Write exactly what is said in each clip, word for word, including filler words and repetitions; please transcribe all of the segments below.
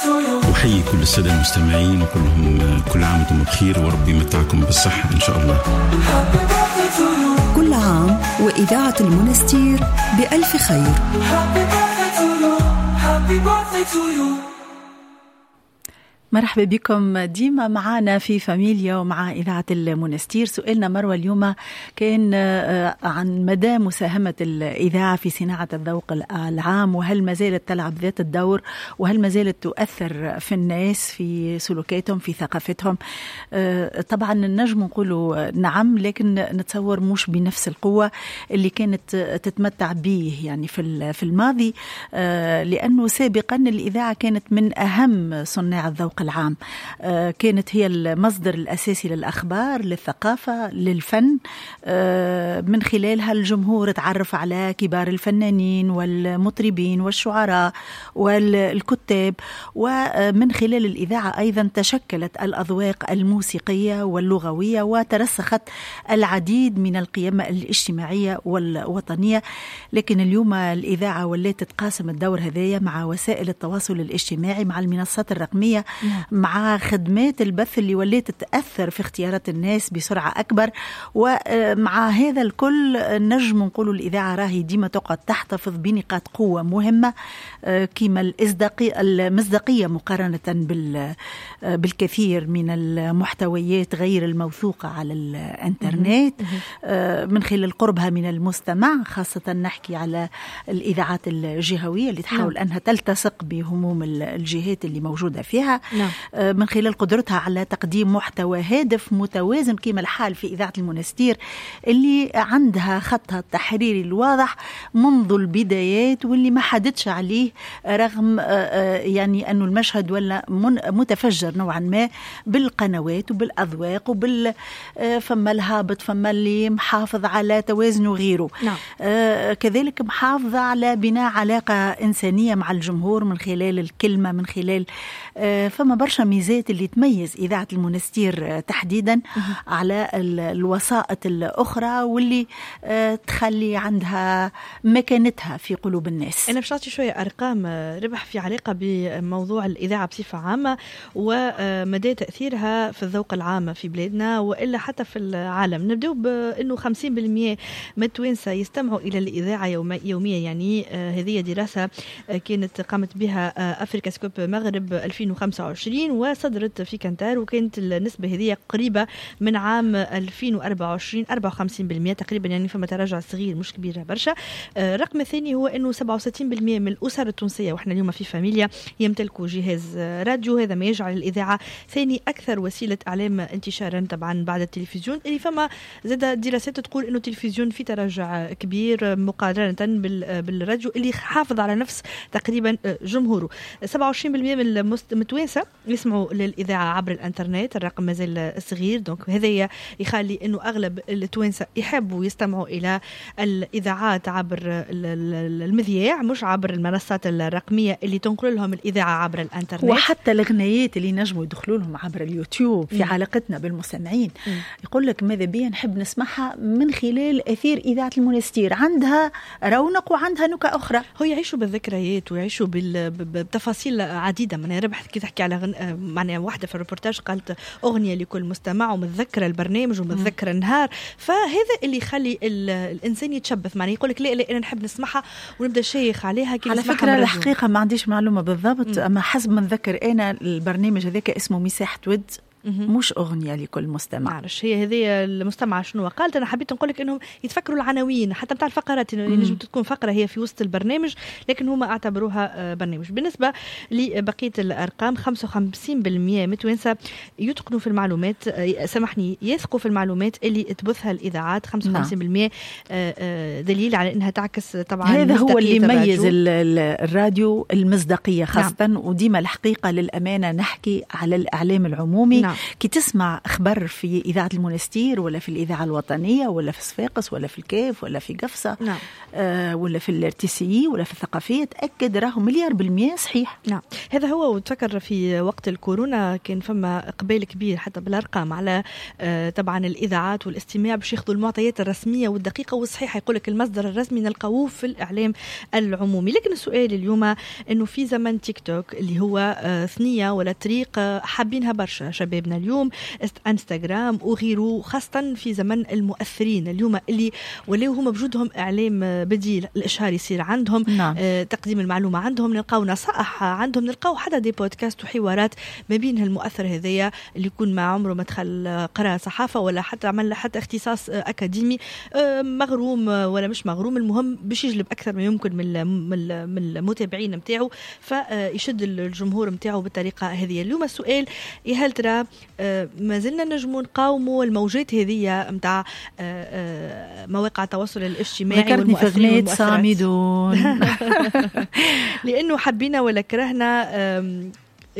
وحيي كل السادة المستمعين وكلهم كل عام وانتم بخير وربي يمتعكم بالصحة إن شاء الله. كل عام وإذاعة المنستير بألف خير. مرحبا بكم ديما معنا في فاميليا ومع إذاعة المنستير. سؤالنا مروة اليوم كان عن مدى مساهمة الإذاعة في صناعة الذوق العام، وهل ما زالت تلعب ذات الدور، وهل ما زالت تؤثر في الناس في سلوكاتهم في ثقافتهم. طبعا نجم نقولوا نعم، لكن نتصور مش بنفس القوة اللي كانت تتمتع به يعني في في الماضي، لأنه سابقا الإذاعة كانت من أهم صناع الذوق العام. كانت هي المصدر الأساسي للأخبار، للثقافة، للفن. من خلالها الجمهور تعرف على كبار الفنانين والمطربين والشعراء والكتاب، ومن خلال الإذاعة أيضا تشكلت الأذواق الموسيقية واللغوية، وترسخت العديد من القيم الاجتماعية والوطنية. لكن اليوم الإذاعة ولات تتقاسم الدور هذايا مع وسائل التواصل الاجتماعي، مع المنصات الرقمية، مع خدمات البث اللي ولات تأثر في اختيارات الناس بسرعة أكبر. ومع هذا الكل نجم نقول الإذاعة راهي ديما تقعد تحتفظ بنقاط قوة مهمة، كما المصداقية مقارنة بالكثير من المحتويات غير الموثوقة على الانترنت، من خلال قربها من المستمع، خاصة نحكي على الإذاعات الجهوية اللي تحاول أنها تلتصق بهموم الجهات اللي موجودة فيها، من خلال قدرتها على تقديم محتوى هادف متوازن كما الحال في إذاعة المنستير اللي عندها خطها التحريري الواضح منذ البدايات، واللي ما حددش عليه رغم يعني أنه المشهد ولا متفجر نوعا ما بالقنوات وبالأذواق وبال فما الهابط فما اللي محافظ على توازن وغيره. نعم. كذلك محافظة على بناء علاقة إنسانية مع الجمهور من خلال الكلمة، من خلال فما برشا ميزات اللي تميز إذاعة المنستير تحديدا على الوسائط الأخرى، واللي تخلي عندها مكانتها في قلوب الناس. أنا باش نعطي شوية أرقام ربح في علاقة بموضوع الإذاعة بصفة عامة ومدى تأثيرها في الذوق العام في بلادنا وإلا حتى في العالم. نبدأ بأنه خمسين بالمئة من التوانسة يستمعوا إلى الإذاعة يوميا، يعني هذه دراسة كانت قامت بها أفريكا سكوب مغرب ألفين وخمسة وعشرين وصدرت في كنتار، وكانت النسبة هذه قريبة من عام ألفين وأربعة وعشرين أربعة وخمسين بالمئة تقريبا، يعني فما تراجع صغير مش كبير برشا. الرقم الثاني هو أنه سبعة وستين بالمئة من الأسر التونسية، وإحنا اليوم في فاميليا، يمتلكوا جهاز راديو. هذا ما يجعل الإذاعة ثاني أكثر وسيلة إعلام انتشارا طبعا بعد التلفزيون، اللي فما زاد دراسات تقول أنه التلفزيون في تراجع كبير مقارنة بالراديو اللي حافظ على نفس تقريبا جمهوره. سبعة وعشرين بالمئة من المتوانسة يسمعوا للإذاعة عبر الانترنت، الرقم مازال صغير، دونك هذا يخلي انه اغلب التوانسة يحبوا يستمعوا الى الاذاعات عبر المذياع مش عبر المنصات الرقمية اللي تنقل لهم الإذاعة عبر الانترنت، وحتى الغنايات اللي نجموا يدخلوا لهم عبر اليوتيوب في م. علاقتنا بالمستمعين. م. يقول لك ماذا بيا نحب نسمعها من خلال أثير إذاعة المنستير، عندها رونق وعندها نكهة أخرى. هو يعيشوا بالذكريات ويعيشوا بتفاصيل عديدة. من ربحت كي تحكي على غن... معناها واحدة في الريبورتاج قالت أغنية لكل مستمع ومتذكرة البرنامج ومتذكرة النهار، فهذا اللي يخلي الإنسان يتشبث. معناه يقول لك لا لا أنا نحب نسمعها ونبدأ شيخ عليها. على فكرة الحقيقة ما عنديش معلومة بالضبط، م. أما حسب ما نذكر أنا البرنامج هذاك اسمه مساحة ود، مش أغنية لكل مستمع. معرش هي هذه المستمع شنو قالت. أنا حبيت نقول لك إنهم يتفكروا العناوين حتى بتاع الفقرات، إنه نجم تكون فقرة هي في وسط البرنامج لكن هم اعتبروها برنامج. بالنسبة لبقية الأرقام خمسة وخمسين بالمئة متوانسة يتقنوا في المعلومات، سامحني يثقوا في المعلومات اللي تبثها الإذاعات. خمسة وخمسين بالمئة دليل على إنها تعكس طبعا هذا هو اللي يميز الراديو المصداقية خاصة. نعم. وديما الحقيقة للأمانة نحكي على الإعلام العمومي. نعم. نعم. كي تسمع خبر في إذاعة المونستير ولا في الإذاعة الوطنية ولا في صفاقس ولا في الكيف ولا في قفصة نعم. آه ولا في الارتسي ولا في الثقافية، تأكد راهو مليار بالمية صحيح. نعم هذا هو. وتفكر في وقت الكورونا كان فما إقبال كبير حتى بالأرقام على آه طبعا الإذاعات والاستماع باش ياخذوا المعطيات الرسمية والدقيقة والصحيحة. يقول لك المصدر الرسمي نلقاوه في الإعلام العمومي. لكن السؤال اليوم إنه في زمن تيك توك اللي هو آه ثنية ولا طريق آه حابينها برشا شبابنا اليوم، انستغرام وغيره، خاصة في زمن المؤثرين اليوم اللي ولاو هم بوجودهم إعلام بديل. الإشهار يصير عندهم، نعم. آه تقديم المعلومة عندهم، نلقاو نصائح عندهم، نلقاو حتى دي بودكاست وحوارات ما بين المؤثر هذايا اللي يكون ما عمره ما دخل قراءة صحافة ولا حتى عمل حتى اختصاص آه أكاديمي، آه مغروم آه ولا مش مغروم، المهم باش يجلب أكثر ما يمكن من من المتابعين متاعه فيشد الجمهور متاعه بالطريقة هذه. اليوم السؤال هل ترى آه ما زلنا نجمون نقاوموا الموجات هذه متاع آه مواقع التواصل الاجتماعي والمؤثرين والمؤثرات لأنه حبينا ولا كرهنا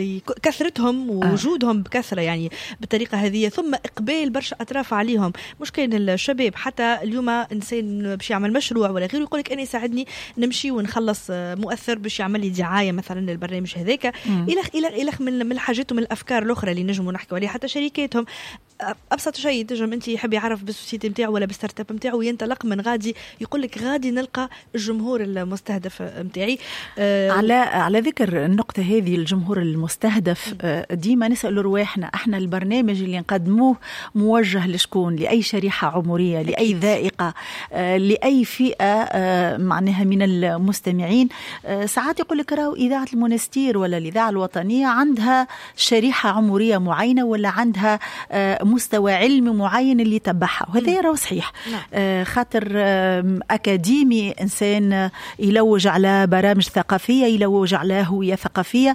كثرتهم ووجودهم بكثرة يعني بالطريقة هذه، ثم إقبال برشا أطراف عليهم. مش كاين الشباب حتى اليوم إنسان باش يعمل مشروع ولا غيره يقولك أنا يساعدني نمشي ونخلص مؤثر باش يعمل لي دعاية مثلا للبرنامج هذاك إلى إلى إلى من الحاجات ومن الأفكار الأخرى اللي نجموا نحكي عليها. حتى شركاتهم أبسط شيء تجم أنت يحب يعرف بالسوسيتي متاعه ولا بالستارت اب متاعه ينطلق من غادي يقول لك غادي نلقى الجمهور المستهدف متاعي. آه على على ذكر النقطة هذه الجمهور المستهدف، آه ديما نسأل رواحنا احنا البرنامج اللي نقدموه موجه لشكون؟ لأي شريحة عمرية، لأي ذائقة، آه لأي فئة آه معناها من المستمعين. آه ساعات يقول لك راهو إذاعة المونستير ولا الإذاعة الوطنية عندها شريحة عمرية معينة ولا عندها آه مستوى علمي معين اللي يتبعها، وهذا يرى صحيح. آه خاطر آه أكاديمي إنسان يلوج على برامج ثقافية، يلوج على هوية ثقافية،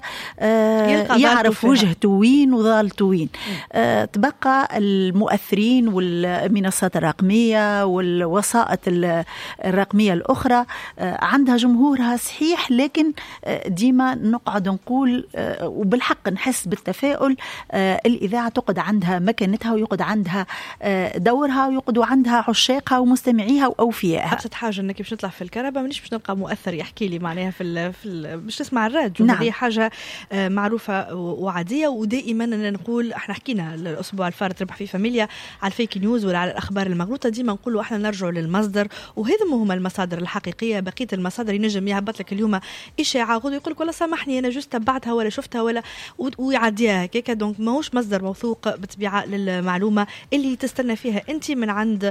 آه يعرف وجهته وين وضالته وين. آه تبقى المؤثرين والمنصات الرقمية والوسائط الرقمية الأخرى آه عندها جمهورها صحيح، لكن آه ديما نقعد نقول آه وبالحق نحس بالتفاؤل، آه الإذاعة تقعد عندها مكانتها ويقعد عندها دورها ويقعد عندها عشاقها ومستمعيها وأوفيائها. أبسط حاجة إنك باش نطلع في الكهرباء مانيش باش نلقى مؤثر يحكي لي معناها في ال في ال باش تسمع الراديو. نعم. هذه حاجة معروفة وعادية. ودائما أنا نقول احنا حكينا الأسبوع الفارط ربح في فاميليا على الفيك نيوز ولا على الأخبار المغلوطة، ديما نقولوا احنا نرجعوا للمصدر، وهذا هما المصادر الحقيقية. بقية المصادر ينجم يهبط لك اليوم إشاعة غدو يقول لك والله سامحني أنا جست تبعتها ولا شفتها ولا ويعديها هكاك. دونك ماهوش مصدر موثوق بطبيعة للمعلومة اللي تستنى فيها انت من عند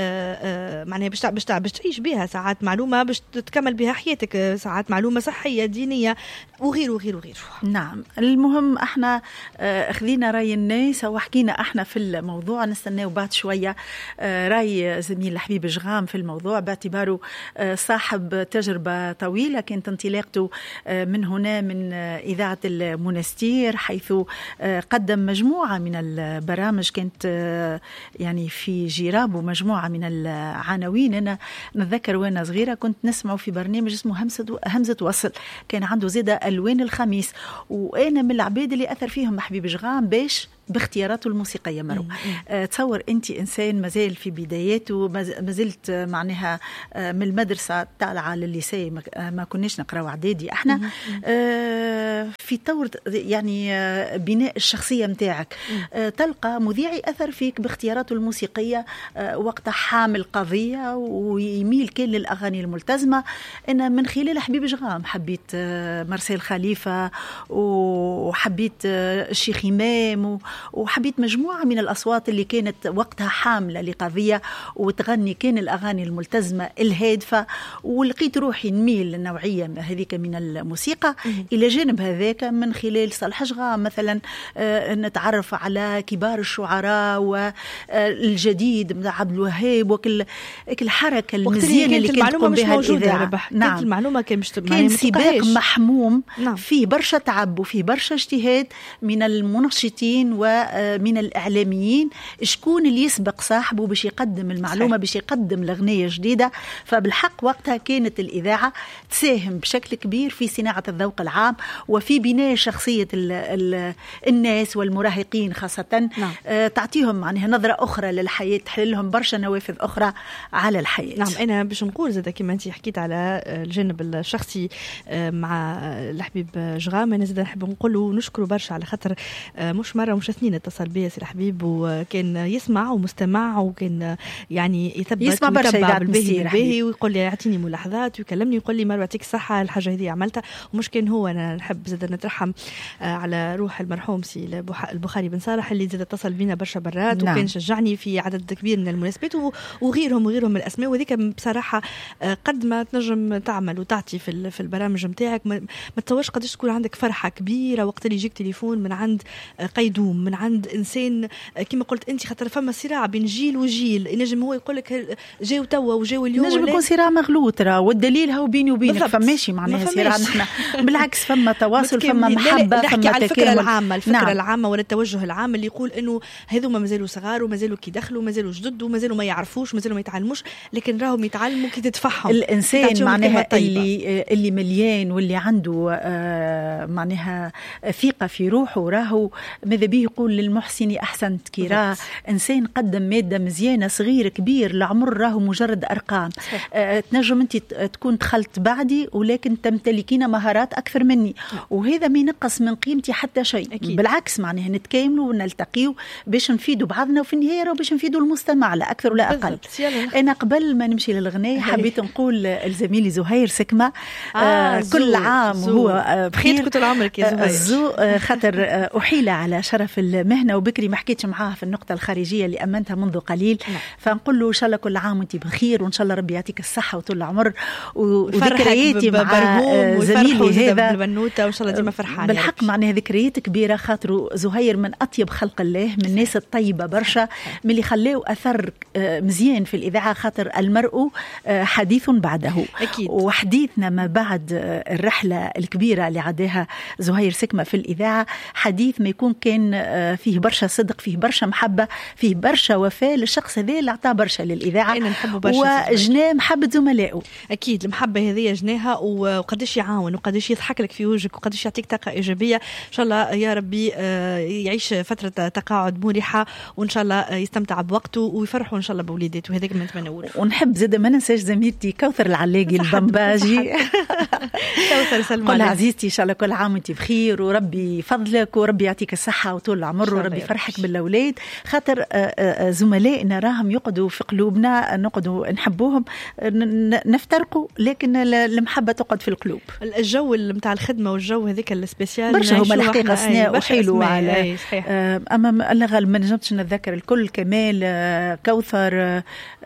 معناها باش باش باش تعيش بها ساعات معلومه باش تكمل بها حياتك، ساعات معلومه صحيه دينيه وغيره وغيره وغيره. نعم المهم احنا اخذينا راي الناس وحكينا احنا في الموضوع، نستناو بعد شويه راي زميل حبيب جغام في الموضوع باعتباره صاحب تجربه طويله كانت انطلاقته من هنا من اذاعه المونستير، حيث قدم مجموعه من البرامج كانت يعني في جراب ومجموعة من العناوين. أنا نتذكر وأنا صغيرة كنت نسمع في برنامج اسمه همزة همزة وصل، كان عنده زيادة ألوان الخميس، وأنا من العباد اللي أثر فيهم حبيب جغام باش باختياراته الموسيقية مرو. أه تصور أنت إنسان مازال في بداياته، مازلت معناها من المدرسة طالعة للليسي، ما كناش نقرأ إعدادي احنا. أه في طور يعني بناء الشخصية متاعك، أه تلقى مذيعي أثر فيك باختياراته الموسيقية، أه وقتها حامل قضية ويميل كان للأغاني الملتزمة. أنا من خلال حبيب جغام حبيت أه مرسيل خليفة وحبيت أه الشيخ إمام وحبيت مجموعة من الأصوات اللي كانت وقتها حاملة لقضية وتغني كان الأغاني الملتزمة الهادفة، ولقيت روحي نميل للنوعية هذيك من الموسيقى. إلى جانب هذاك من خلال صالح جغام مثلا آه نتعرف على كبار الشعراء والجديد من عبد الوهاب وكل الحركة المزيانة اللي كانت تقوم بها الإذاعة. نعم. المعلومة كان مش كان سباق محموم. نعم. في برشا تعب وفي برشا اجتهاد من المنشطين ومن الإعلاميين شكون اللي يسبق صاحبه باش يقدم المعلومة، باش يقدم الأغنية جديدة. فبالحق وقتها كانت الإذاعة تساهم بشكل كبير في صناعة الذوق العام وفي بناء شخصية ال ال الناس والمراهقين خاصة. نعم. آه تعطيهم معناها نظرة أخرى للحياة، تحل لهم برشا نوافذ أخرى على الحياة. نعم. أنا باش نقول زاد كما أنت حكيت على الجانب الشخصي مع الحبيب جغام، أنا زاد نحب نقول ونشكره برشا على خاطر مش مرة مش اثنين اتصل بي سي الحبيب وكان يسمع ومستمع وكان يعني يثبت يسمع برشا بالباهي بالباهي ويقول لي يعطيني ملاحظات ويكلمني ويقول لي مروة يعطيك الصحة الحاجة هذه عملتها. ومش كان هو، أنا نحب زاد نترحم على روح المرحوم سي البخاري بن صالح اللي زاد اتصل بينا برشا برات. نعم. وكان شجعني في عدد كبير من المناسبات وغيرهم وغيرهم من الأسماء. وذيك بصراحة قد ما تنجم تعمل وتعطي في في البرامج نتاعك ما تصورش قداش تكون عندك فرحة كبيرة وقت اللي يجيك تليفون من عند قيدوم، من عند إنسان كما قلت أنت، خاطر فما صراع بين جيل وجيل. ينجم هو يقول لك جاو توا وجاو اليوم، نجم يكون صراع مغلوط راه، والدليل هو بيني وبينك فماشي معناها صراع. نحن بالعكس فما تواصل، فما محبة، فما على الفكرة العامة الفكرة نعم. العامة ولا التوجه العام اللي يقول إنه هذوما مازالوا صغار ومازالوا كي دخلوا مازالوا جدد ومازالوا ما يعرفوش مازالوا ما يتعلموش، لكن راهم يتعلموا كي تتفهم. الإنسان معناها اللي اللي مليان واللي عنده آه معناها ثقة في روحه راهو ماذا به يقول للمحسن أحسنت كي راه إنسان قدم مادة مزيانة. صغير كبير العمر راهو مجرد أرقام. آه تنجم أنت تكون دخلت بعدي ولكن تمتلكين مهارات أكثر مني، وهذا ما ينقص من قيمتي حتى شيء. أكيد. بالعكس معناها نتكاملوا ونلتقيوا باش نفيدوا بعضنا، وفي النهاية راهو باش نفيدوا المستمع لا أكثر ولا أقل. أنا قبل ما نمشي للغناء حبيت نقول الزميلي زهير سكمة آه آه كل عام زو. هو بخير طول عمرك يا زهير. زو آه خاطر آه أحيل على شرف المهنة وبكري ما حكيتش معاه في النقطة الخارجية اللي أمنتها منذ قليل. نعم. فنقول له إن شاء الله كل عام وأنت بخير، وإن شاء الله ربي يعطيك الصحة وطول العمر، وذكرياتي مع زميلي هذا بالبنوتة وإن شاء الله ديما فرحان. بالحق معناها ذكريات كبيرة، خاطر زهير من أطيب خلق الله، من الناس الطيبة برشا، من اللي خلاه أثر مزيان في الإذاعة، خاطر المرء حديث بعده. أكيد. وحديثنا ما بعد الرحلة الكبيرة اللي عداها زهير سكمة في الإذاعة حديث ما يكون كان فيه برشا صدق، فيه برشا محبة، فيه برشا وفاء للشخص هذا اللي أعطاه برشا للإذاعة وجناه محبة زملائه. أكيد المحبة هذه جناها، وقديش يعاون وقديش يضحك لك في وجهك وقديش يعطيك طاقة إيجابية. إن شاء الله يا ربي يعيش فترة تقاعد مريحة، وإن شاء الله يستمتع بوقته ويفرحوا إن شاء الله بوليداته، وهذاك ما نتمنى. ونحب زاد ما ننساش زميلتي كوثر العلاقي البمباجي. كوثر سلمى كل عزيزتي إن شاء الله كل عام وانت بخير، وربي فضلك وربي يعطيك الصحة وطول العمر، وربي يفرحك بالأولاد، خاطر زملائنا راهم يقعدوا في قلوبنا، نقعدوا نحبوهم، نفترقوا لكن المحبة تقعد في القلوب. الجو متاع الخدمة والجو هذيك السبيسيال برشا هما الحقيقة سناء وحلو على أما الله غالب ما نجمتش نتذكر الكل. كمال، كوثر،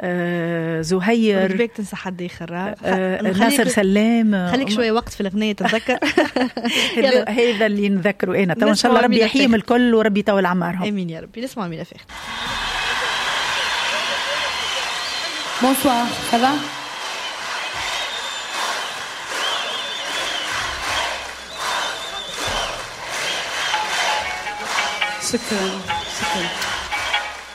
زهير، بدك تنسى حد آخر، ناصر سلام. خليك شوية وقت في الأغنية تتذكر. هذا اللي نذكره أنا. طبعا إن شاء الله ربي يحييهم الكل وربي يطول عمرهم. آمين يا ربي. نسمع مين فاخر. Bonsoir, ça va? شكرا شكرا.